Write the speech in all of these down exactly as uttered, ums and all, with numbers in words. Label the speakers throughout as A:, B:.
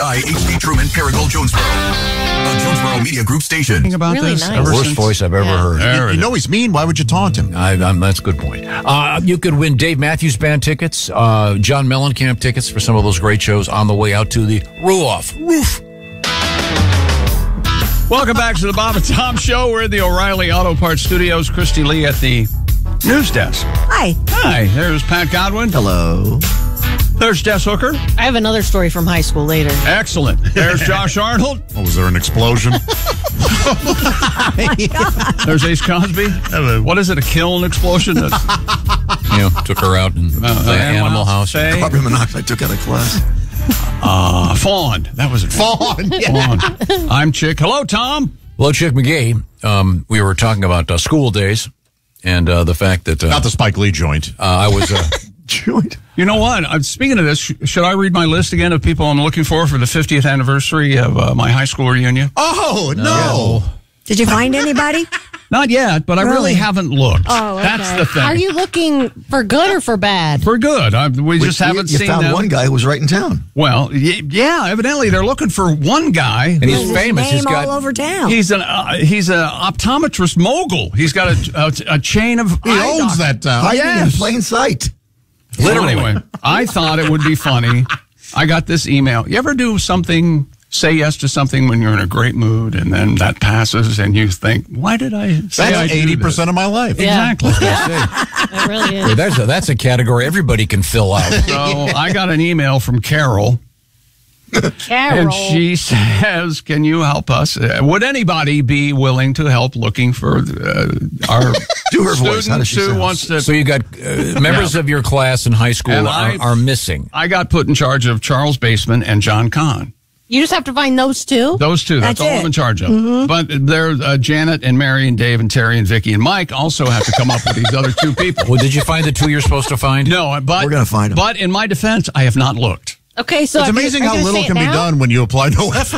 A: I H D Truman, Paragould, Jonesboro. A Jonesboro Media Group station.
B: About
C: Really
B: this,
C: nice.
B: ever
D: Worst
B: since-
D: voice I've ever
C: Yeah.
D: heard.
B: There
E: You
B: it
E: know he's mean. Why would you taunt him?
D: I, I'm, that's a good point. Uh, you could win Dave Matthews Band tickets, uh, John Mellencamp tickets for some of those great shows on the way out to the Ruoff Roof.
B: Welcome back to the Bob and Tom Show. We're in the O'Reilly Auto Parts Studios. Christy Lee at the news desk.
F: Hi.
B: Hi, there's Pat Godwin.
E: Hello.
B: There's Des Hooker.
C: I have another story from high school later.
B: Excellent. There's Josh Arnold.
E: Oh, was there an explosion?
B: There's Ace Cosby. What is it, a kiln explosion? That's,
D: You know, took her out in
B: uh,
D: the Animal House.
B: Say,
E: Carbon monoxide took out of class.
B: uh, Fawn. That was it.
E: Fawn. Yeah.
B: Fawn. I'm Chick. Hello, Tom.
D: Hello, Chick McGee. Um, we were talking about uh, school days and uh, the fact that uh,
E: Not the Spike Lee joint.
D: uh, I was... Uh,
E: Joint.
B: You know what? I'm speaking of this. Sh- should I read my list again of people I'm looking for for the fiftieth anniversary of uh, my high school reunion?
E: Oh, no.
F: Did you find anybody?
B: Not yet, but I really,
F: Really?
B: haven't looked.
F: Oh, okay.
B: That's the thing.
C: Are you looking for good or for bad?
B: For good. I, we just haven't
G: you
B: seen
G: found
B: them.
G: one guy who was right in town.
B: Well, y- yeah, evidently they're looking for one guy.
D: and he's
F: His
D: famous.
F: name
D: He's got...
F: all over town.
B: He's an uh, he's an optometrist mogul. He's got a, a, a chain of
E: He
B: eye
E: owns
B: doc-
E: that town.
G: Hiding
B: yes.
G: in plain sight.
B: So
D: Literally.
B: Anyway, I thought it would be funny. I got this email. You ever do something, say yes to something when you're in a great mood, and then that passes, and you think, why did I say I
E: That's
B: do
E: eighty
B: this?
E: percent of my life.
C: Yeah.
B: Exactly.
C: It really
D: Hey,
C: is.
D: that's, a, that's a category everybody can fill out.
B: So I got an email from Carol.
C: Carol.
B: And she says, can you help us? Uh, would anybody be willing to help looking for uh, our
G: Do her voice.
B: student
G: How does she
B: who
G: sound?
B: wants to...
D: So you got uh, members
B: Yeah.
D: of your class in high school
B: And
D: are,
B: I-
D: are missing.
B: I got put in charge of Charles Baseman and John Kahn.
C: You just have to find those two?
B: Those two. That's,
F: That's
B: all
F: it.
B: I'm in charge of. But there's uh, Janet and Mary and Dave and Terry and Vicky and Mike also have to come up with these other two people.
D: Well, did you find the two you're supposed to find?
B: No, but
G: We're gonna find 'em.
B: But in my defense, I have not looked.
C: Okay, so
E: It's
C: are you-
E: amazing
C: are you
E: how
C: gonna
E: little
C: say it
E: can be
C: now?
E: done when you apply no effort.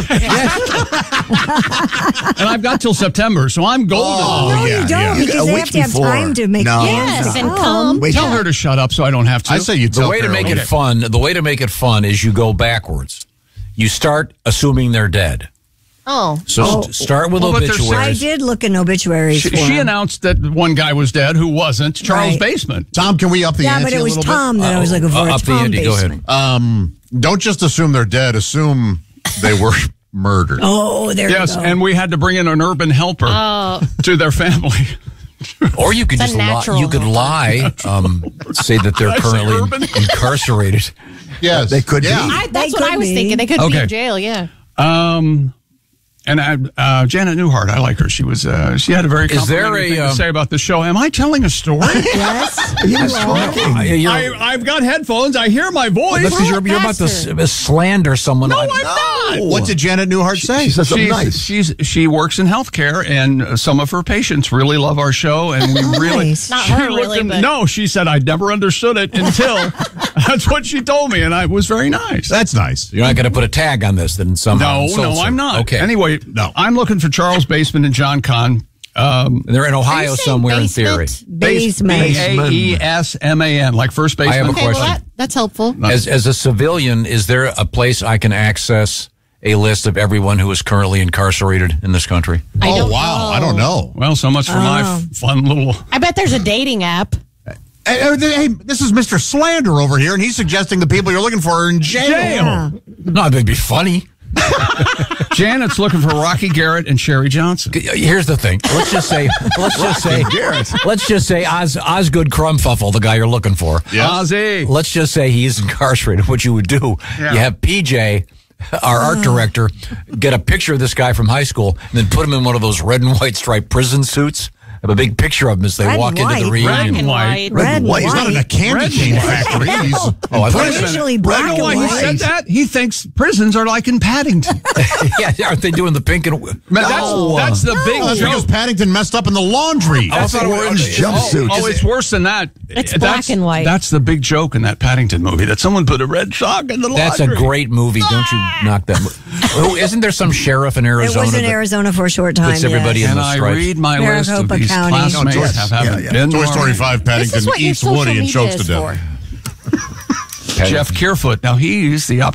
B: And I've got till September, so I'm golden.
E: Oh,
F: no,
E: yeah,
F: you don't,
E: yeah.
F: because
G: A
F: they
G: week
F: have to have
G: before.
F: time to make
G: No.
C: Yes,
F: plans to
C: and
F: come.
C: come.
G: Wait,
B: Tell her to shut up so I don't have to.
E: I say you
D: The
E: tell
D: way to
E: Carol.
D: make it
E: Okay.
D: fun, the way to make it fun is you go backwards. You start assuming they're dead.
C: Oh.
D: So
F: Oh.
D: st- start with
B: Well, but there's-
F: I
D: obituaries.
F: did look in obituaries
B: She,
F: for
B: she
F: him.
B: announced that one guy was dead who wasn't, Charles
F: Right.
B: Baseman.
E: Tom, can we up the
F: Yeah,
E: ante
F: but it
E: a
F: was
E: little
F: Tom that I was looking for.
D: Uh,
F: a
D: up the
F: Tom
D: ante, go ahead.
F: Basement.
E: bit? Um, don't just assume they're dead. Assume they were murdered.
F: Oh, there
B: Yes,
F: you go.
B: and we had to bring in an urban helper
C: Oh.
B: to their family.
D: Or you could
C: It's
D: just
C: a
D: lie.
C: natural
D: You could
C: helper.
D: lie, um, say that they're
B: Did I say
D: currently
B: urban?
D: incarcerated.
E: Yes,
G: They could be.
E: yeah.
C: I, that's
F: They
C: what I
F: could
C: was
F: be.
C: thinking. They could be
B: Okay.
C: in jail, yeah.
B: Um, and I, uh, Janet Newhart, I like her. She was. Uh, she had a very
D: Is there
B: complimentary
D: a,
B: thing to
D: um,
B: say about the show. Am I telling a story?
F: Yes,
G: He was
F: you are.
G: talking.
D: Uh, you're-
B: I, I've got headphones. I hear my voice.
D: That's because you're, you're about to s- slander someone.
B: No,
D: on-
B: I'm not.
E: What did Janet Newhart say?
G: She said something
B: She's,
G: nice.
B: she's she works in healthcare, and uh, some of her patients really love our show, and we really.
F: Nice.
C: Not
B: she
C: her,
B: looked
C: really,
B: at-
C: but-
B: No, she said I never understood it until. That's what she told me, and I it was very nice.
E: That's nice.
D: You're not going to put a tag on this then somehow.
B: no,
D: insults
B: no,
D: her.
B: I'm not.
D: Okay.
B: Anyway,
E: No.
B: I'm looking for Charles Baseman and John Kahn. Um,
D: And they're in
C: Are
D: Ohio
C: you saying
D: somewhere in theory.
C: basement?
F: Basement.
B: B A E S M A N, like first baseman.
D: I have a
C: Okay, well,
D: question.
C: that, that's helpful.
D: As as a civilian, is there a place I can access a list of everyone who is currently incarcerated in this country?
C: I
E: Oh,
C: don't
E: wow.
C: know.
E: I don't know.
B: Well, so much for my
F: Oh.
B: f- fun little.
C: I bet there's a dating app.
E: Hey, hey, hey, this is Mister Slander over here, and he's suggesting the people you're looking for are in jail.
F: Yeah.
D: No, that'd be funny.
B: Janet's looking for Rocky Garrett and Sherry Johnson.
D: Here's the thing. Let's just say, let's just say, let's just say Oz, Osgood Crumfuffle, the guy you're looking for.
E: Yeah.
B: Ozzy.
D: Let's just say he is incarcerated. What you would do,
B: Yeah.
D: you have P J, our art director, get a picture of this guy from high school and then put him in one of those red and white striped prison suits. Have a big picture of him as they
F: Red and
D: walk into the
F: white.
D: reunion.
B: Red and white.
C: White.
F: Red and
G: White.
E: He's not in a
F: white.
E: candy
B: Red
E: cane
B: and
E: factory. He's
D: Oh, I thought it was-
F: Usually
B: I
F: black
B: don't
F: and
B: know why he
F: white.
B: said that. He thinks prisons are like in Paddington.
D: yeah, aren't they doing the pink and?
B: Man, that's,
D: No.
B: that's the big
E: Oh, that's because
B: joke.
E: Paddington messed up in the laundry.
D: I thought it was-
G: Orange jumpsuit.
B: Oh, it's worse than that.
C: It's
B: That's-
C: black and white.
B: That's the big joke in that Paddington movie, that someone put a red sock in the laundry.
D: That's a great movie. Don't you knock that? Mo- oh, isn't there some sheriff in
F: It
D: Arizona?
F: was in
D: that
F: Arizona for a short time.
D: puts everybody
F: yes.
D: in
B: And
D: the
B: I
D: stripes?
B: read my list of
F: Maricopa
B: these
F: County.
B: classmates
G: No, George-
B: have haven't
G: yeah, yeah.
B: been
E: Toy
B: more-
E: Story five,
C: This
E: Paddington
C: is what your
E: eats
C: social
E: Woody and
C: media
E: chokes
C: is
E: to death.
C: for.
B: Jeff Kearfoot. Now he's the